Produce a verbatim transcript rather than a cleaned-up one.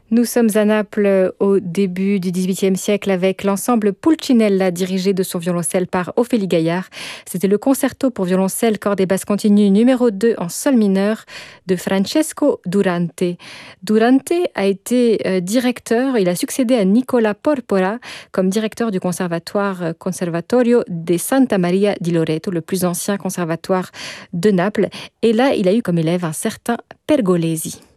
Nous sommes à Naples au début du dix-huitième siècle avec l'ensemble Pulcinella dirigé de son violoncelle par Ophélie Gaillard. C'était le concerto pour violoncelle, cordes et basses continues numéro deux en sol mineur de Francesco Durante. Durante a été euh, directeur, il a succédé à Nicola Porpora comme directeur du conservatoire Conservatorio de Santa Maria di Loreto, le plus ancien conservatoire de Naples. Et là, il a eu comme élève un certain Pergolesi.